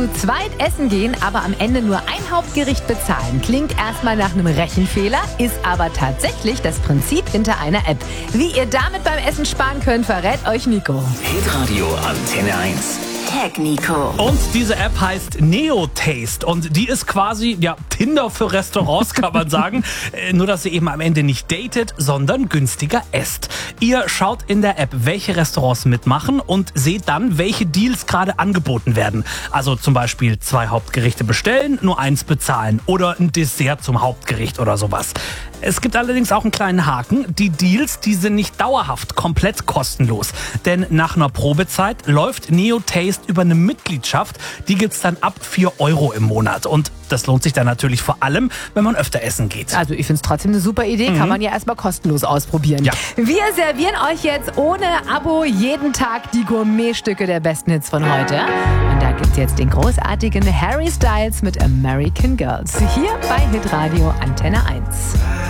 zu zweit essen gehen, aber am Ende nur ein Hauptgericht bezahlen. Klingt erstmal nach einem Rechenfehler, ist aber tatsächlich das Prinzip hinter einer App. Wie ihr damit beim Essen sparen könnt, verrät euch Nico. Hitradio Antenne 1. Tag Nico. Und diese App heißt Neotaste und die ist quasi, Tinder für Restaurants, kann man sagen. Nur, dass ihr eben am Ende nicht datet, sondern günstiger esst. Ihr schaut in der App, welche Restaurants mitmachen und seht dann, welche Deals gerade angeboten werden. Also zum Beispiel 2 Hauptgerichte bestellen, nur 1 bezahlen oder ein Dessert zum Hauptgericht oder sowas. Es gibt allerdings auch einen kleinen Haken. Die Deals, die sind nicht dauerhaft komplett kostenlos. Denn nach einer Probezeit läuft Neotaste über eine Mitgliedschaft. Die gibt's dann ab 4 € im Monat. Und das lohnt sich dann natürlich vor allem, wenn man öfter essen geht. Also ich finde es trotzdem eine super Idee, kann man ja erstmal kostenlos ausprobieren. Ja. Wir servieren euch jetzt ohne Abo jeden Tag die Gourmetstücke der besten Hits von heute. Und da gibt's jetzt den großartigen Harry Styles mit American Girls. Hier bei Hitradio Antenne 1.